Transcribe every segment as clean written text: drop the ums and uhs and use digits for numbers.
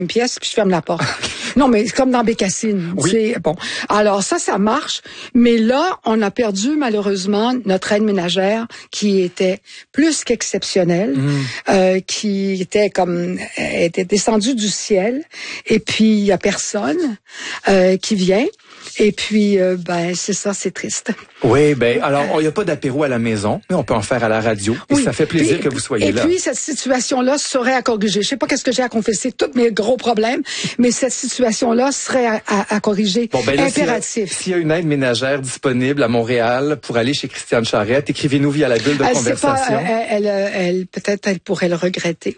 une pièce, puis je ferme la porte. Non, mais c'est comme dans Bécassine. Oui. C'est bon. Alors ça marche. Mais là, on a perdu malheureusement notre aide ménagère qui était plus qu'exceptionnelle, qui était était descendue du ciel. Et puis il y a personne qui vient. Et puis c'est ça, c'est triste. Oui, alors il n'y a pas d'apéro à la maison, mais on peut en faire à la radio. Et ça fait plaisir que vous soyez là. Et puis cette situation-là serait à corriger. Je sais pas qu'est-ce que j'ai à confesser, tous mes gros problèmes, mais cette situation-là serait à corriger. Impératif. S'il y a une aide ménagère disponible à Montréal pour aller chez Christiane Charette, écrivez-nous via la bulle de conversation. Peut-être elle pourrait le regretter.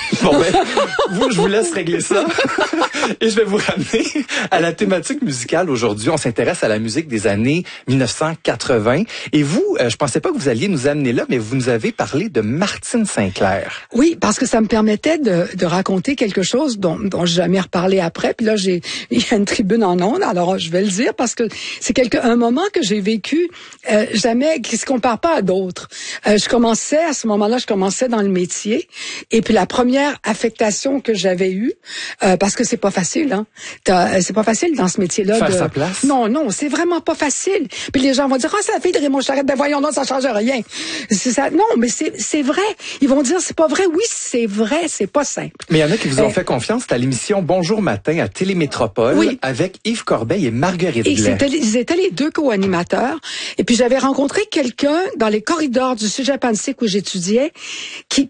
Je vous laisse régler ça. Et je vais vous ramener à la thématique musicale aujourd'hui. On s'intéresse à la musique des années 1980. Et vous, je pensais pas que vous alliez nous amener là, mais vous nous avez parlé de Martine St-Clair. Oui, parce que ça me permettait de raconter quelque chose dont j'ai jamais reparlé après. Puis là, il y a une tribune en ondes, alors je vais le dire parce que c'est un moment que j'ai vécu qui se compare pas à d'autres. À ce moment-là, je commençais dans le métier. Et puis la première affectation que j'avais eue, parce que c'est pas facile, hein. C'est pas facile dans ce métier-là. Faire sa place? Non, c'est vraiment pas facile. Puis les gens vont dire, c'est la fille de Raymond Charette. Voyons donc, ça change rien. C'est ça. Non, mais c'est vrai. Ils vont dire, c'est pas vrai. Oui, c'est vrai, c'est pas simple. Mais il y en a qui vous ont fait confiance. C'était à l'émission Bonjour Matin à Télémétropole avec Yves Corbeil et Marguerite Blais. Ils étaient les deux co-animateurs. Et puis j'avais rencontré quelqu'un dans les corridors du Cégep Annecy où j'étudiais, qui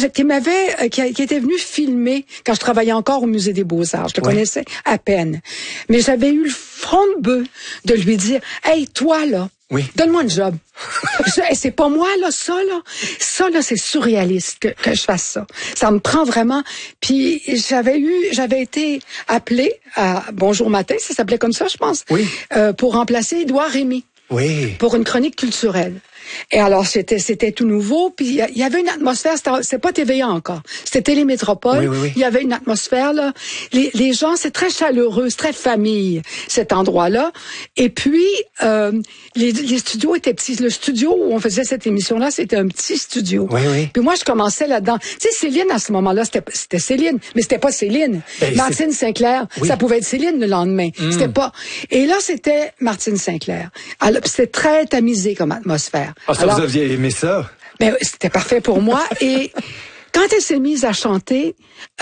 était venu filmer quand je travaillais encore au Musée des Beaux-Arts. Je le connaissais à peine. Mais j'avais eu le front de bœuf de lui dire, hey, toi, là, donne-moi un job. C'est pas moi, là, ça, là, c'est surréaliste que je fasse ça. Ça me prend vraiment. Puis j'avais été appelée à Bonjour Matin, ça s'appelait comme ça, je pense, pour remplacer Édouard Rémy. Oui. Pour une chronique culturelle. Et alors, c'était tout nouveau, puis il y avait une atmosphère, c'était pas TVA encore, c'était Télémétropole, il y avait une atmosphère, là, les gens, c'est très chaleureux, c'est très famille, cet endroit-là, et puis, les studios étaient petits, le studio où on faisait cette émission-là, c'était un petit studio. Puis moi, je commençais là-dedans, tu sais, Céline, à ce moment-là, c'était Céline, mais c'était pas Céline. Martine St-Clair, ça pouvait être Céline le lendemain, c'était pas, et là, c'était Martine St-Clair. Alors, c'était très tamisé comme atmosphère. Alors, vous aviez aimé ça? Ben, c'était parfait pour moi. Et quand elle s'est mise à chanter,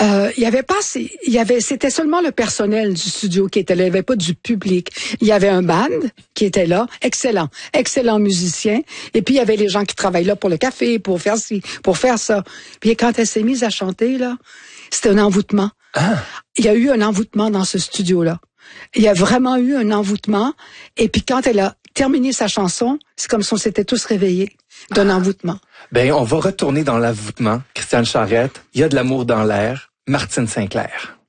c'était seulement le personnel du studio qui était là. Il n'y avait pas du public. Il y avait un band qui était là, excellent musicien. Et puis, il y avait les gens qui travaillent là pour le café, pour faire ci, pour faire ça. Puis quand elle s'est mise à chanter, là, c'était un envoûtement. Il y a eu un envoûtement dans ce studio-là. Il y a vraiment eu un envoûtement. Et puis quand elle a terminé sa chanson, c'est comme si on s'était tous réveillés d'un envoûtement. On va retourner dans l'envoûtement. Christiane Charette, il y a de l'amour dans l'air. Martine St-Clair.